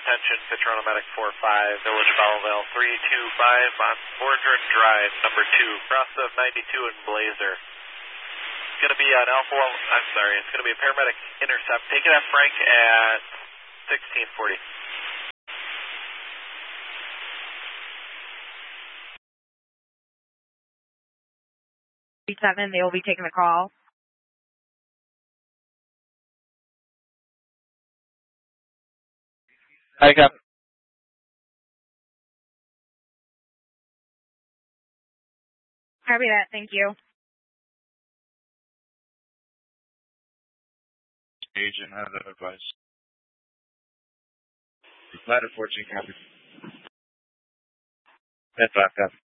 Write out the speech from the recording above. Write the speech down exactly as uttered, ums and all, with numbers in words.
attention, Fitzgerald Medic four five, Village of Belleville, three two five on Bordren Drive, number two, cross of ninety-two and Blazer. It's going to be an Alpha, I'm sorry, it's going to be a paramedic intercept, taking at Frank at sixteen forty. Seven, they will be taking the call. Hi, Cap. Copy that, thank you. Agent, how to advise. Ladder fourteen, copy. That's five, copy.